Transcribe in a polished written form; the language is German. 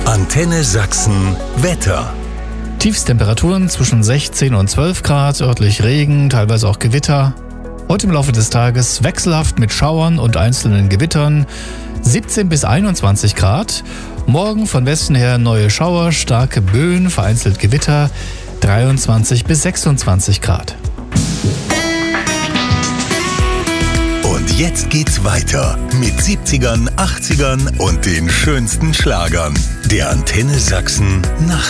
Antenne Sachsen Wetter. Tiefstemperaturen zwischen 16 und 12 Grad, örtlich Regen, teilweise auch Gewitter. Heute im Laufe des Tages wechselhaft mit Schauern und einzelnen Gewittern, 17 bis 21 Grad. Morgen von Westen her neue Schauer, starke Böen, vereinzelt Gewitter, 23 bis 26 Grad. Und jetzt geht's weiter mit 70ern, 80ern und den schönsten Schlagern. Der Antenne Sachsen Nacht.